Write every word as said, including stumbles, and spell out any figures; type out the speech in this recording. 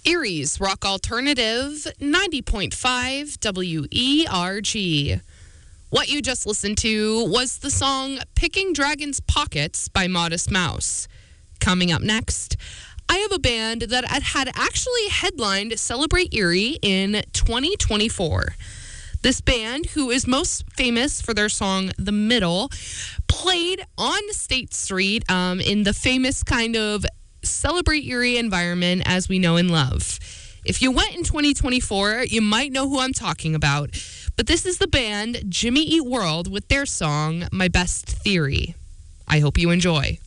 Erie's Rock Alternative, ninety point five W E R G. What you just listened to was the song Picking Dragon's Pockets by Modest Mouse. Coming up next, I have a band that had actually headlined Celebrate Erie in twenty twenty-four. This band, who is most famous for their song The Middle, played on State Street um, in the famous kind of Celebrate Erie environment as we know and love. If you went in twenty twenty-four, you might know who I'm talking about. But this is the band Jimmy Eat World with their song My Best Theory. I hope you enjoy.